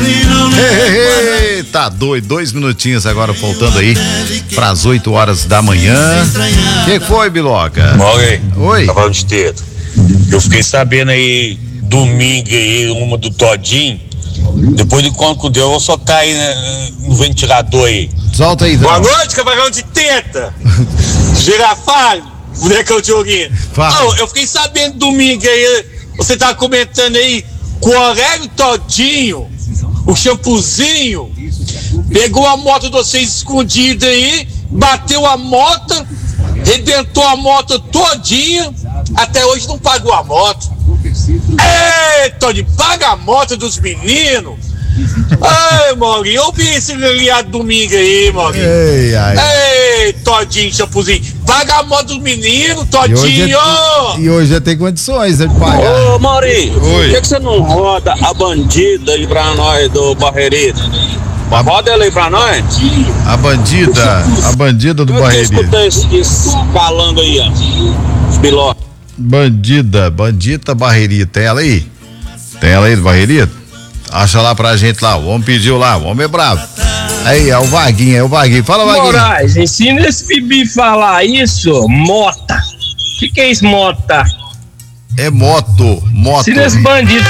Tá doido, 2 minutinhos agora faltando aí pras 8 horas da manhã. Que foi, Biloca? Oi. Oi. De Teto. Eu fiquei sabendo aí, domingo aí, uma do Todinho. Depois de quando deu, eu vou soltar aí no ventilador aí. Solta aí, Boa noite, camarão de teta. Girafalho, bonecão de Dioguinho. Oh, eu fiquei sabendo domingo aí, você tava comentando aí, com o Aurélio Todinho, o shampoozinho, pegou a moto de vocês escondida aí, bateu a moto, rebentou a moto todinha, até hoje não pagou a moto. Ei, Tony, paga a moto dos meninos. Ai, Maurinho, eu vi esse aliado domingo aí, Maurinho. Ei, Todinho, shampoozinho, paga a moto dos meninos, Todinho. E hoje já tem condições de pagar. Ô, Maurinho, por que você não roda a bandida aí pra nós do Barreirito? Roda ela aí pra nós. A bandida do Barreirito. Escuta isso falando aí, ó. Os bilocos. Bandita Barreirito, tem ela aí? Tem ela aí do Barreirito? Acha lá pra gente lá, o homem pediu lá, o homem é bravo. Aí, é o Vaguinho. Fala, Vaguinho. Moraes, ensina esse Bibi falar isso, mota. Que é isso, mota? É moto. Ensina esse bandido